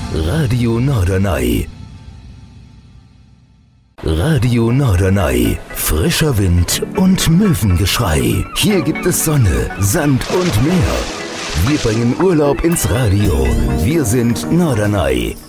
Radio Norderney. Radio Norderney. Frischer Wind und Möwengeschrei. Hier gibt es Sonne, Sand und Meer. Wir bringen Urlaub ins Radio. Wir sind Norderney.